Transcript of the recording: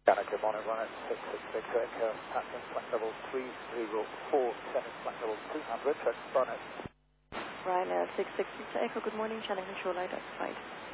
Ghana, good morning, runner 666 Echo, passing flight level 304, flight level 200, touch bonnet. Ryanair 666 Echo, good morning, channel control light outside.